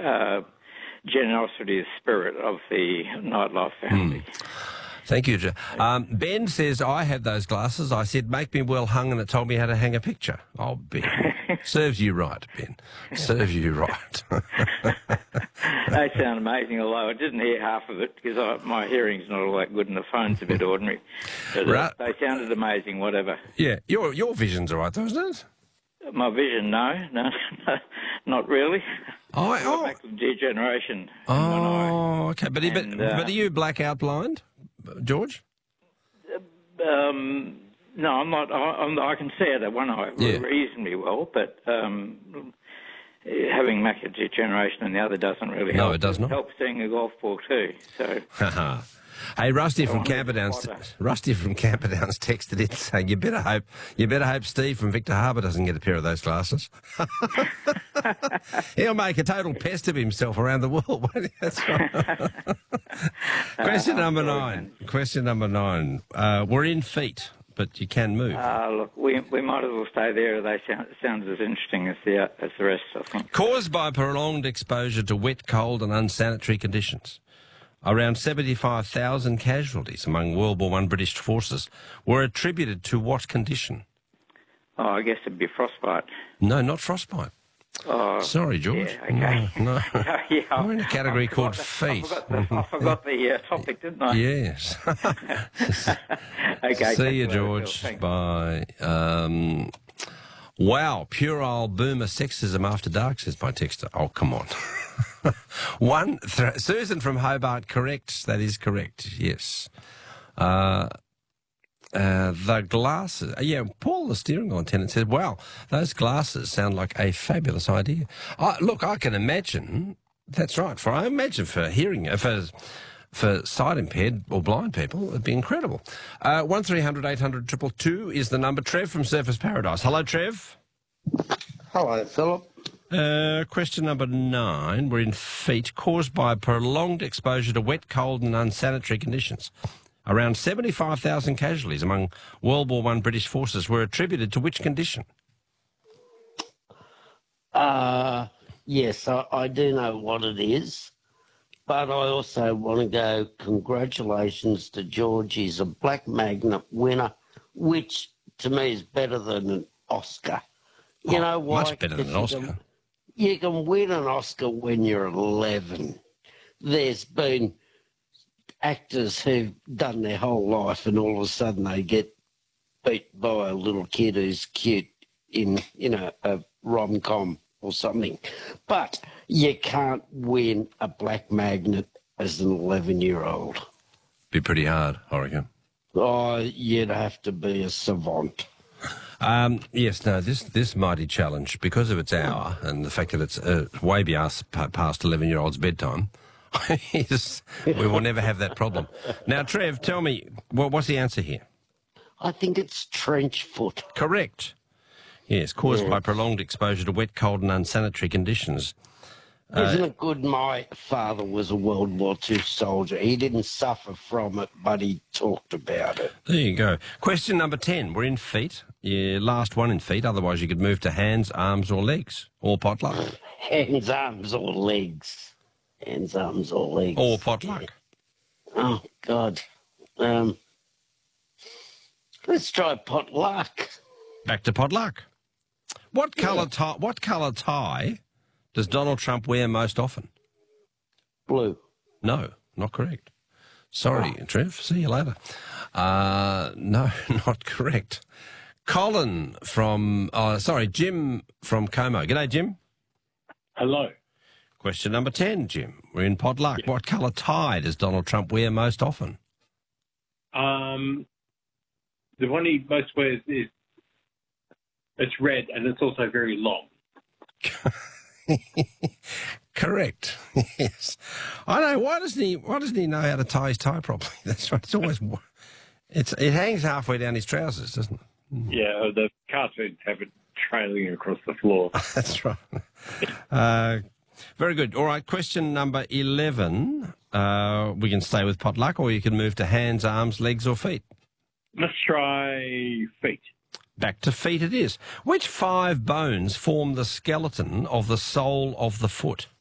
generosity spirit of the Nightlife family. Thank you, Ben says, I had those glasses. I said, make me well hung, and it told me how to hang a picture. Oh, Ben. Serves you right, Ben. Serves you right. They sound amazing, although I didn't hear half of it because my hearing's not all that good and the phone's a bit ordinary. But they sounded amazing, whatever. Yeah, your vision's all right, though, isn't it? My vision, no, not really. Macular degeneration. Oh, okay. But are you blackout blind, George? No, I'm not. I can see it at one eye reasonably well, but having macular degeneration and the other doesn't really help. No, it does not. It helps seeing a golf ball too. So. Hey, Rusty from Camperdown's texted in saying you better hope Steve from Victor Harbour doesn't get a pair of those glasses. He'll make a total pest of himself around the world, won't he? That's right. Question number 9. We're in feet, but you can move. Look, we might as well stay there. They sound as interesting as the rest, I think. Caused by prolonged exposure to wet, cold and unsanitary conditions. Around 75,000 casualties among World War I British forces were attributed to what condition? Oh, I guess it'd be frostbite. No, not frostbite. Oh, sorry, George. Yeah, okay. No. Yeah, we're in a category called feet. I forgot the topic, didn't I? Yes. Okay. See you, George. Bye. Wow, puerile boomer sexism after dark, says my texter. Oh, come on. Susan from Hobart, correct. That is correct, yes. The glasses. Paul, the steering wheel attendant, said, wow, those glasses sound like a fabulous idea. Look, I can imagine, that's right, I imagine for hearing, for sight-impaired or blind people, it'd be incredible. 1300 800 222 is the number. Trev from Surfers Paradise. Hello, Trev. Hello, Philip. Question number 9. We're in feet. Caused by prolonged exposure to wet, cold and unsanitary conditions. Around 75,000 casualties among World War I British forces were attributed to which condition? Yes, I do know what it is, but I also want to go congratulations to George. He's a Black Magnet winner, which to me is better than an Oscar. You know why? Much better than an Oscar. You can win an Oscar when you're 11. There's been actors who've done their whole life and all of a sudden they get beat by a little kid who's cute in, a rom-com or something. But you can't win a Black Magnet as an 11-year-old. Be pretty hard, I reckon. Oh, you'd have to be a savant. Yes, no, this mighty challenge, because of its hour and the fact that it's way past 11-year-olds' bedtime, we will never have that problem. Now, Trev, tell me, what's the answer here? I think it's trench foot. Correct. Yes, caused by prolonged exposure to wet, cold and unsanitary conditions. Isn't it good my father was a World War II soldier? He didn't suffer from it, but he talked about it. There you go. Question number 10. We're in feet. Yeah, last one in feet. Otherwise, you could move to hands, arms or legs. Or potluck. Hands, arms or legs. Hands, arms or legs. Or potluck. Oh, God. Let's try potluck. Back to potluck. What colour tie does Donald Trump wear most often? Blue. No, not correct. Sorry, Trev. See you later. No, not correct. Jim from Como. G'day, Jim. Hello. Question number 10, Jim. We're in potluck. Yeah. What colour tie does Donald Trump wear most often? The one he most wears is it's red, and it's also very long. Correct. Yes. I know. Why doesn't he know how to tie his tie properly? That's right. It's always it hangs halfway down his trousers, doesn't it? Yeah, the cartoons have it trailing across the floor. That's right. Very good. All right. Question number 11. We can stay with potluck, or you can move to hands, arms, legs, or feet. Let's try feet. Back to feet it is. Which 5 bones form the skeleton of the sole of the foot?